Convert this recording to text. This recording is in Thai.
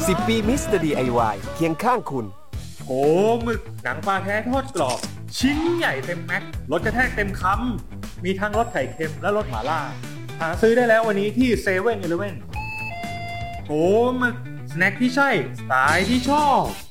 10 ปีมิสเตอร์ DIY เคียงข้างคุณโอ้หมึกหนังปลาแท้ทอดกรอบชิ้นใหญ่เต็มแม็กรสกระแทกเต็มคำมีทั้งรสไข่เค็มและรสหม่าล่าหาซื้อได้แล้ววันนี้ที่เซเว่นอีเลฟเว่นโอ้หมึกสแน็คที่ใช่สไตล์ที่ชอบ